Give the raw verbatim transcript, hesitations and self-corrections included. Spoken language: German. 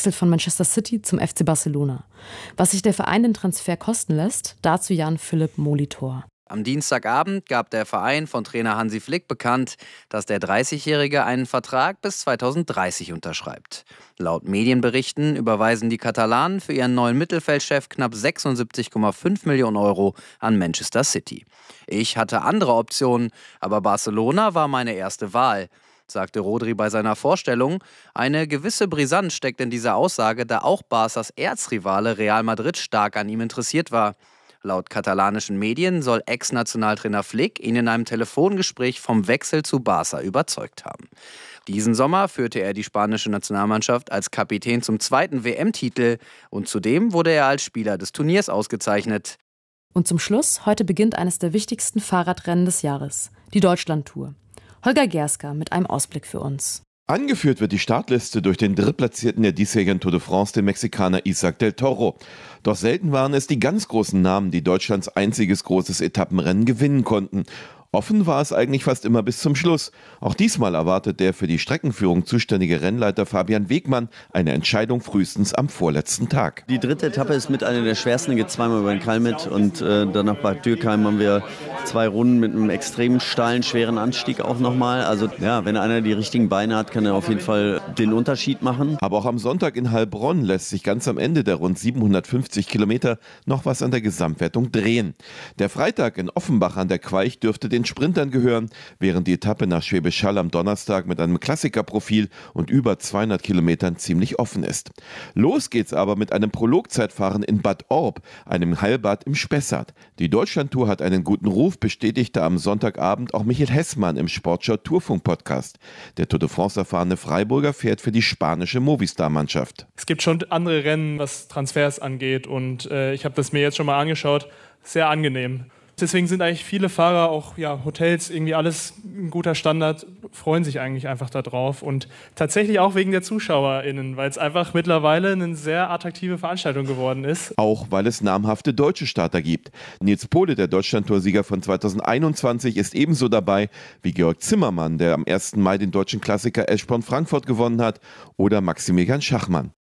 wechselt von Manchester City zum F C Barcelona. Was sich der Verein den Transfer kosten lässt, dazu Jan-Philipp Molitor. Am Dienstagabend gab der Verein von Trainer Hansi Flick bekannt, dass der dreißigjährige einen Vertrag bis zweitausenddreißig unterschreibt. Laut Medienberichten überweisen die Katalanen für ihren neuen Mittelfeldchef knapp sechsundsiebzig Komma fünf Millionen Euro an Manchester City. Ich hatte andere Optionen, aber Barcelona war meine erste Wahl, sagte Rodri bei seiner Vorstellung. Eine gewisse Brisanz steckt in dieser Aussage, da auch Barças Erzrivale Real Madrid stark an ihm interessiert war. Laut katalanischen Medien soll Ex-Nationaltrainer Flick ihn in einem Telefongespräch vom Wechsel zu Barça überzeugt haben. Diesen Sommer führte er die spanische Nationalmannschaft als Kapitän zum zweiten W M-Titel und zudem wurde er als Spieler des Turniers ausgezeichnet. Und zum Schluss, heute beginnt eines der wichtigsten Fahrradrennen des Jahres, die Deutschlandtour. Holger Gerska mit einem Ausblick für uns. Angeführt wird die Startliste durch den Drittplatzierten der diesjährigen Tour de France, den Mexikaner Isaac del Toro. Doch selten waren es die ganz großen Namen, die Deutschlands einziges großes Etappenrennen gewinnen konnten. Offen war es eigentlich fast immer bis zum Schluss. Auch diesmal erwartet der für die Streckenführung zuständige Rennleiter Fabian Wegmann eine Entscheidung frühestens am vorletzten Tag. Die dritte Etappe ist mit einer der schwersten, geht zweimal über den Kalmit und äh, dann nach Bad Dürkheim haben wir zwei Runden mit einem extrem steilen, schweren Anstieg auch nochmal. Also ja, wenn einer die richtigen Beine hat, kann er auf jeden Fall den Unterschied machen. Aber auch am Sonntag in Heilbronn lässt sich ganz am Ende der rund siebenhundertfünfzig Kilometer noch was an der Gesamtwertung drehen. Der Freitag in Offenbach an der Queich dürfte den Sprintern gehören, während die Etappe nach Schwäbisch Hall am Donnerstag mit einem Klassikerprofil und über zweihundert Kilometern ziemlich offen ist. Los geht's aber mit einem Prologzeitfahren in Bad Orb, einem Heilbad im Spessart. Die Deutschlandtour hat einen guten Ruf, bestätigte am Sonntagabend auch Michael Hessmann im Sportschau Tourfunk Podcast. Der Tour de France erfahrene Freiburger fährt für die spanische Movistar-Mannschaft. Es gibt schon andere Rennen, was Transfers angeht, und äh, ich habe das mir jetzt schon mal angeschaut. Sehr angenehm. Deswegen sind eigentlich viele Fahrer, auch ja, Hotels, irgendwie alles ein guter Standard, freuen sich eigentlich einfach darauf. Und tatsächlich auch wegen der ZuschauerInnen, weil es einfach mittlerweile eine sehr attraktive Veranstaltung geworden ist. Auch weil es namhafte deutsche Starter gibt. Nils Pohle, der Deutschlandtoursieger von zweitausendeinundzwanzig, ist ebenso dabei wie Georg Zimmermann, der am ersten Mai den deutschen Klassiker Eschborn-Frankfurt gewonnen hat, oder Maximilian Schachmann.